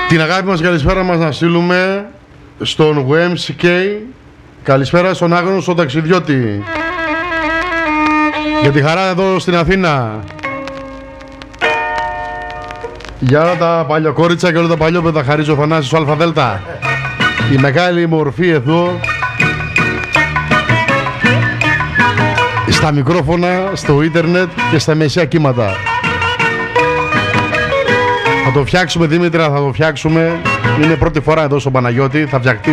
Την αγάπη μας, καλησπέρα μας να στείλουμε στον WMCK. Καλησπέρα στον άγνωστο ταξιδιώτη. Για τη χαρά εδώ στην Αθήνα. Για όλα τα παλιοκόριτσα και όλα τα παλιόπαιδα χαρίζει ο Θανάσης ο ΑΔ. Η μεγάλη μορφή εδώ, στα μικρόφωνα, στο ίντερνετ και στα μεσαία κύματα. Θα το φτιάξουμε, Δήμητρα, θα το φτιάξουμε. Είναι πρώτη φορά εδώ στον Παναγιώτη. Θα φτιαχτεί